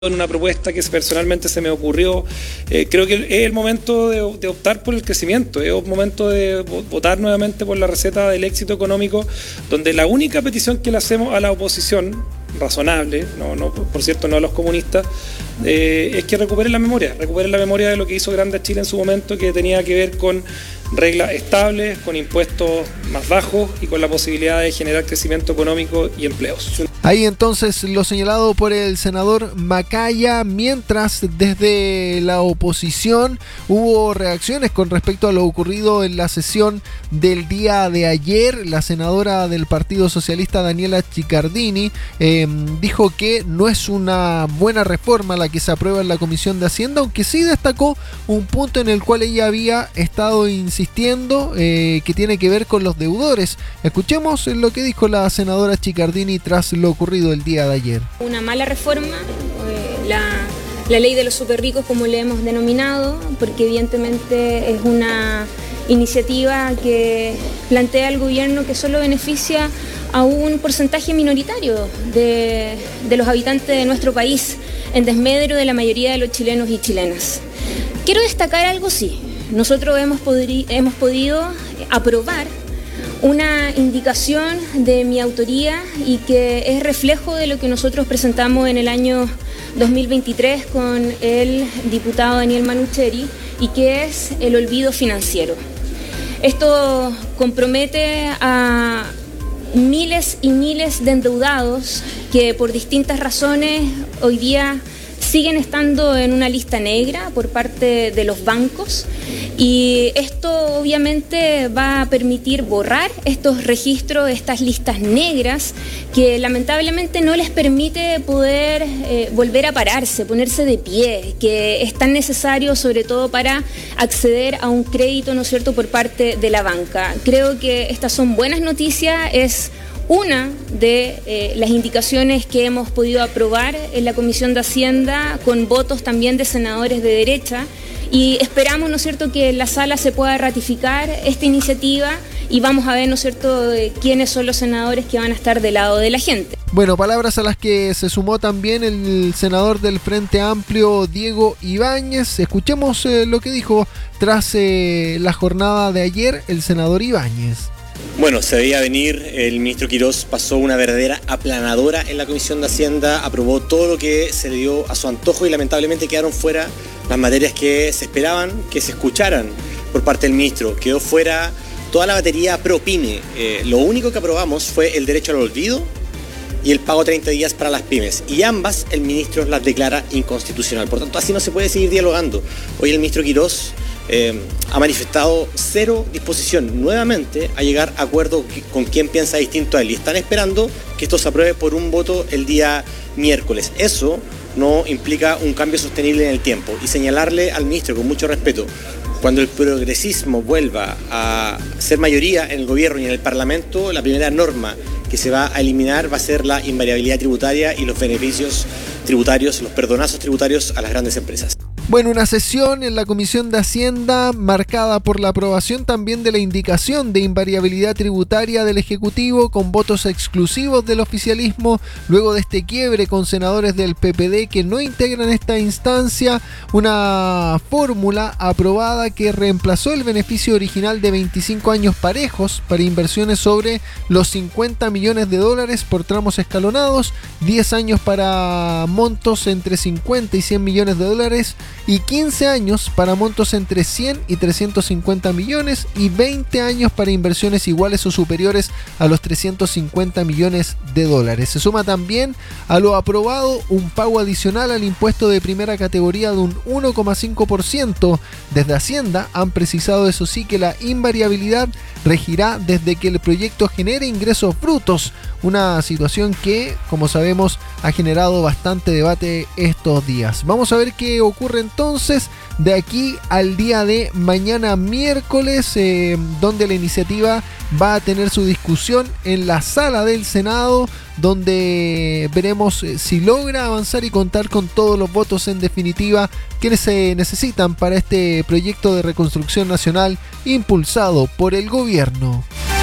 en una propuesta que personalmente se me ocurrió. Creo que es el momento de optar por el crecimiento, es el momento de votar nuevamente por la receta del éxito económico, donde la única petición que le hacemos a la oposición, razonable, por cierto, no a los comunistas, es que recuperen la memoria de lo que hizo grande a Chile en su momento, que tenía que ver con reglas estables, con impuestos más bajos y con la posibilidad de generar crecimiento económico y empleos. Ahí entonces lo señalado por el senador Macaya, mientras desde la oposición hubo reacciones con respecto a lo ocurrido en la sesión del día de ayer. La senadora del Partido Socialista, Daniela Chiccardini, dijo que no es una buena reforma la que se aprueba en la Comisión de Hacienda, aunque sí destacó un punto en el cual ella había estado insistiendo, que tiene que ver con los deudores. Escuchemos lo que dijo la senadora Chiccardini tras lo ocurrido el día de ayer. Una mala reforma, la ley de los superricos, como le hemos denominado, porque evidentemente es una iniciativa que plantea al gobierno que solo beneficia a un porcentaje minoritario de los habitantes de nuestro país, en desmedro de la mayoría de los chilenos y chilenas. Quiero destacar algo, sí. Nosotros hemos podido aprobar una indicación de mi autoría y que es reflejo de lo que nosotros presentamos en el año 2023 con el diputado Daniel Manucheri, y que es el olvido financiero. Esto compromete a miles y miles de endeudados que por distintas razones hoy día siguen estando en una lista negra por parte de los bancos, y esto obviamente va a permitir borrar estos registros, estas listas negras que lamentablemente no les permite poder volver a pararse, ponerse de pie, que es tan necesario sobre todo para acceder a un crédito, ¿no es cierto?, por parte de la banca. Creo que estas son buenas noticias, es una de las indicaciones que hemos podido aprobar en la Comisión de Hacienda con votos también de senadores de derecha, y esperamos, ¿no es cierto?, que en la sala se pueda ratificar esta iniciativa y vamos a ver, ¿no es cierto?, quiénes son los senadores que van a estar del lado de la gente. Bueno, palabras a las que se sumó también el senador del Frente Amplio, Diego Ibáñez. Escuchemos lo que dijo tras la jornada de ayer el senador Ibáñez. Bueno, se veía venir, el ministro Quirós pasó una verdadera aplanadora en la Comisión de Hacienda, aprobó todo lo que se le dio a su antojo y lamentablemente quedaron fuera las materias que se esperaban que se escucharan por parte del ministro. Quedó fuera toda la batería pro-pyme. Lo único que aprobamos fue el derecho al olvido y el pago 30 días para las pymes, y ambas el ministro las declara inconstitucional. Por tanto, así no se puede seguir dialogando. Hoy el ministro Quirós ha manifestado cero disposición nuevamente a llegar a acuerdo con quien piensa distinto a él, y están esperando que esto se apruebe por un voto el día miércoles. Eso no implica un cambio sostenible en el tiempo, y señalarle al ministro con mucho respeto: cuando el progresismo vuelva a ser mayoría en el gobierno y en el Parlamento, la primera norma que se va a eliminar va a ser la invariabilidad tributaria y los beneficios tributarios, los perdonazos tributarios a las grandes empresas. Bueno, una sesión en la Comisión de Hacienda marcada por la aprobación también de la indicación de invariabilidad tributaria del Ejecutivo, con votos exclusivos del oficialismo, luego de este quiebre con senadores del PPD que no integran esta instancia. Una fórmula aprobada que reemplazó el beneficio original de 25 años parejos para inversiones sobre los 50 millones de dólares por tramos escalonados, 10 años para montos entre 50 y 100 millones de dólares, y 15 años para montos entre 100 y 350 millones y 20 años para inversiones iguales o superiores a los 350 millones de dólares. Se suma también a lo aprobado un pago adicional al impuesto de primera categoría de un 1,5%. Desde Hacienda han precisado, eso sí, que la invariabilidad regirá desde que el proyecto genere ingresos brutos, una situación que, como sabemos, ha generado bastante debate estos días. Vamos a ver qué ocurre entonces de aquí al día de mañana miércoles, donde la iniciativa va a tener su discusión en la sala del Senado, donde veremos si logra avanzar y contar con todos los votos en definitiva que se necesitan para este proyecto de reconstrucción nacional impulsado por el gobierno.